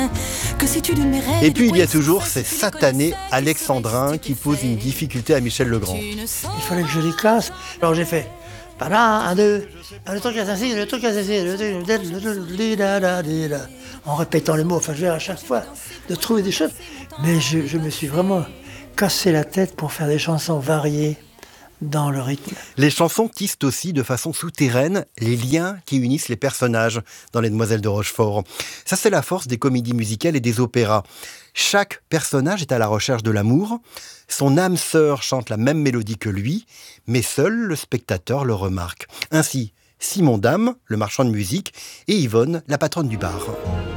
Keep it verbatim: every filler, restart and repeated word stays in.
rien. Que sais-tu d'une mérède? Et puis il y a toujours ces satanés alexandrins qui posent une difficulté à Michel Legrand. Il fallait que je les classe. Alors j'ai fait Pada, un, deux, le truc assassin, le truc assassin, le truc, en répétant les mots, enfin je vais à chaque fois de trouver des choses. Mais je, je me suis vraiment cassé la tête pour faire des chansons variées dans le rythme. Les chansons tissent aussi de façon souterraine les liens qui unissent les personnages dans Les Demoiselles de Rochefort. Ça, c'est la force des comédies musicales et des opéras. Chaque personnage est à la recherche de l'amour. Son âme sœur chante la même mélodie que lui, mais seul le spectateur le remarque. Ainsi, Simon Dame, le marchand de musique, et Yvonne, la patronne du bar.